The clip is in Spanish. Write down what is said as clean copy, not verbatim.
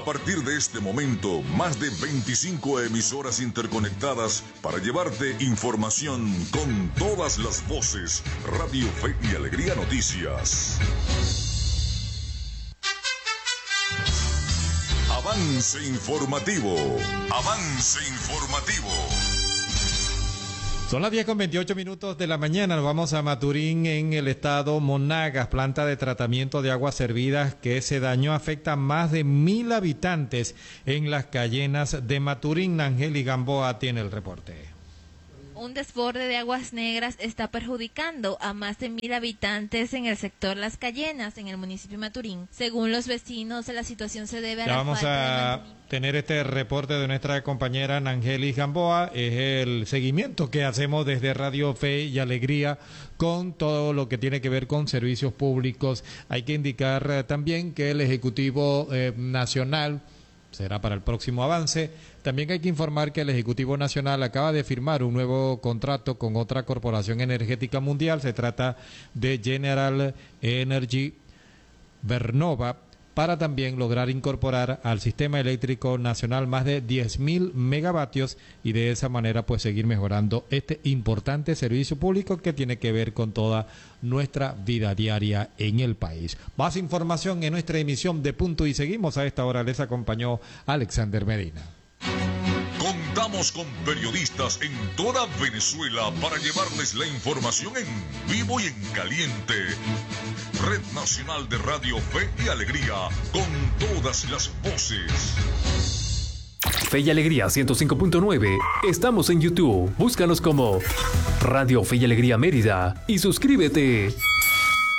partir de este momento, más de 25 emisoras interconectadas para llevarte información con todas las voces. Radio Fe y Alegría Noticias. Avance informativo. Avance informativo. Son las 10:28 de la mañana. Nos vamos a Maturín, en el estado Monagas, planta de tratamiento de aguas servidas que ese daño afecta a más de 1,000 habitantes en las Cayenas de Maturín. Angeli Gamboa tiene el reporte. Un desborde de aguas negras está perjudicando a más de 1,000 habitantes en el sector Las Cayenas, en el municipio de Maturín. Según los vecinos, la situación se debe a la Vamos falta de a mantenimiento. tener este reporte de nuestra compañera Angeli Gamboa. Es el seguimiento que hacemos desde Radio Fe y Alegría con todo lo que tiene que ver con servicios públicos. Hay que indicar también que el Ejecutivo Nacional será para el próximo avance. También hay que informar que el Ejecutivo Nacional acaba de firmar un nuevo contrato con otra corporación energética mundial. Se trata de General Energy Vernova, para también lograr incorporar al sistema eléctrico nacional más de 10,000 megavatios y de esa manera pues seguir mejorando este importante servicio público que tiene que ver con toda nuestra vida diaria en el país. Más información en nuestra emisión de Punto y Seguimos. A esta hora les acompañó Alexander Medina. Contamos con periodistas en toda Venezuela para llevarles la información en vivo y en caliente. Red Nacional de Radio Fe y Alegría, con todas las voces. Fe y Alegría 105.9. Estamos en YouTube. Búscanos como Radio Fe y Alegría Mérida y suscríbete.